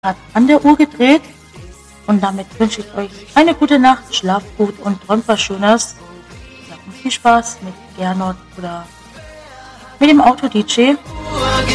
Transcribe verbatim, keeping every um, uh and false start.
hat an der Uhr gedreht. Und damit wünsche ich euch eine gute Nacht, schlaft gut und träumt was Schönes. Ja, und viel Spaß mit Gernot oder mit dem Auto-D J.